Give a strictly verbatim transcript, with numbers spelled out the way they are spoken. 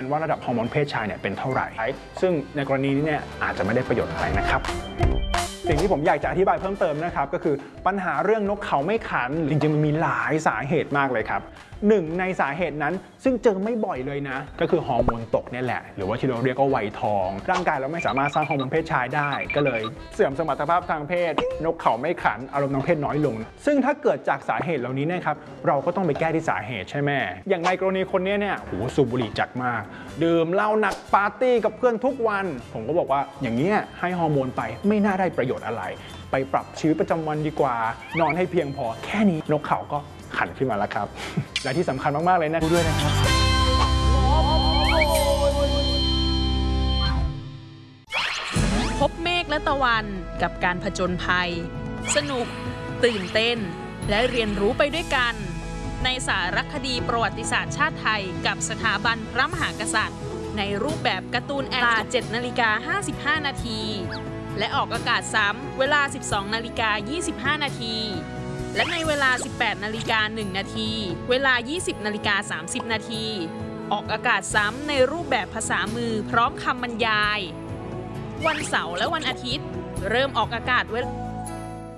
ว่าระดับฮอร์โมนเพศชายเนี่ยเป็นเท่าไหร่ซึ่งในกรณีนี้เนี่ยอาจจะไม่ได้ประโยชน์อะไรนะครับสิ่งที่ผมอยากจะอธิบายเพิ่มเติมนะครับก็คือปัญหาเรื่องนกเขาไม่ขันจริงๆมันมีหลายสาเหตุมากเลยครับหนึ่งในสาเหตุนั้นซึ่งเจอไม่บ่อยเลยนะก็คือฮอร์โมนตกเนี่ยแหละหรือว่าที่เราเรียกว่าวัยทองร่างกายเราไม่สามารถสร้างฮอร์โมนเพศชายได้ก็เลยเสื่อมสมรรถภาพทางเพศนกเขาไม่ขันอารมณ์ทางเพศน้อยลงซึ่งถ้าเกิดจากสาเหตุเหล่านี้นะครับเราก็ต้องไปแก้ที่สาเหตุใช่ไหมอย่างในกรณีคนนี้เนี่ยโหสูบบุหรี่จัดมากดื่มเหล้าหนักปาร์ตี้กับเพื่อนทุกวันผมก็บอกว่าอย่างนี้ให้ฮอร์โมนไปไม่น่าได้ประโยชน์อะไรไปปรับชีวิตประจำวันดีกว่านอนให้เพียงพอแค่นี้นกเขาก็ขันขึ้นมาแล้วครับ และที่สำคัญมากๆเลยนะด้วยนะครับพบเมฆและตะวันกับการผจญภัยสนุกตื่นเต้นและเรียนรู้ไปด้วยกันในสารคดีประวัติศาสตร์ชาติไทยกับสถาบันพระมหากษัตริย์ในรูปแบบการ์ตูนแอนิเมชั่น เจ็ดนาฬิกาห้าสิบห้านาทีและออกอากาศซ้ำเวลา สิบสองนาฬิกายี่สิบห้านาทีและในเวลา สิบแปดนาฬิกาหนึ่งนาทีเวลา ยี่สิบนาฬิกาสามสิบนาทีออกอากาศซ้ำในรูปแบบภาษามือพร้อมคำบรรยายวันเสาร์และวันอาทิตย์เริ่มออกอากาศเวลา